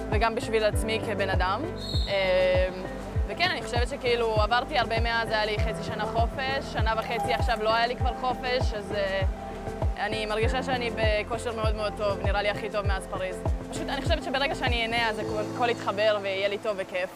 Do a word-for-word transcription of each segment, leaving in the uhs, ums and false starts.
וגם בשביל עצמי כבן אדם. וכן, אני חושבת שכאילו עברתי הרבה מאז, היה לי חצי שנה חופש, שנה וחצי עכשיו לא היה לי כבר חופש, אז אני מרגישה שאני בכושר מאוד מאוד טוב, נראה לי הכי טוב מאז פריז. פשוט אני חושבת שברגע שאני אהנה, אז הכל יתחבר ויהיה לי טוב וכיף.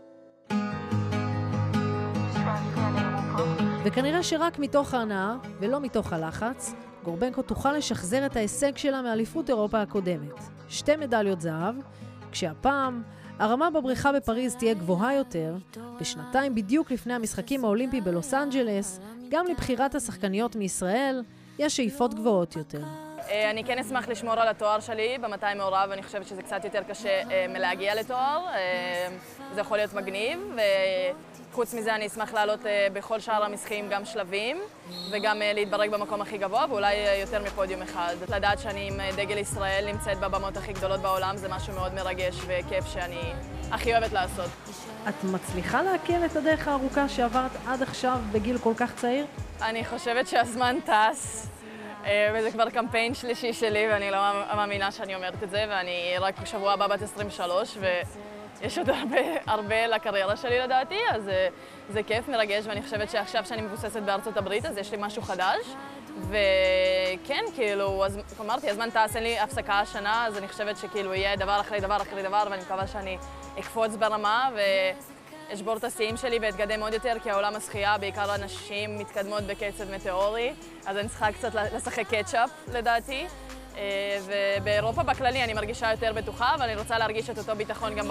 וכנראה שרק מתוך ההנאה, ולא מתוך הלחץ, גורבנקו תוכל לשחזר את ההישג שלה מאליפות אירופה הקודמת. שתי מדליות זהב, כשהפעם הרמה בבריכה בפריז תהיה גבוהה יותר, בשנתיים בדיוק לפני המשחקים האולימפיים בלוס אנג'לס, גם לבחירת השחקניות מישראל, יש שאיפות גבוהות יותר. אני כן אשמח לשמור על התואר שלי ב-מאתיים מעורב, אני חושבת שזה קצת יותר קשה מלהגיע לתואר. זה יכול להיות מגניב, וחוץ מזה אני אשמח לעלות בכל שאר המשחקים גם שלבים, וגם להתברג במקום הכי גבוה, ואולי יותר מפודיום אחד. לדעת שאני עם דגל ישראל נמצאת בבמות הכי גדולות בעולם, זה משהו מאוד מרגש וכיף שאני הכי אוהבת לעשות. את מצליחה להכיר את הדרך הארוכה שעברת עד עכשיו בגיל כל כך צעיר? אני חושבת שהזמן טס. וזה כבר קמפיין שלישי שלי, ואני לא מאמינה שאני אומרת את זה, ואני רק שבוע הבא בת עשרים ושלוש, ויש עוד הרבה, הרבה לקריירה שלי לדעתי, אז זה כיף, מרגש, ואני חושבת שעכשיו שאני מבוססת בארצות הברית, אז יש לי משהו חדש, וכן, כאילו, אז אמרתי, הזמן טס, אין לי הפסקה השנה, אז אני חושבת שכאילו יהיה דבר אחרי דבר אחרי דבר, ואני מקווה שאני אקפוץ ברמה, ו... אשבור את השיאים שלי ואתקדם עוד יותר, כי העולם השחייה, בעיקר הנשים, מתקדמות בקצב מטאורי, אז אני צריכה קצת לשחק קטשאפ, לדעתי. ובאירופה בכללי אני מרגישה יותר בטוחה, אבל אני רוצה להרגיש את אותו ביטחון גם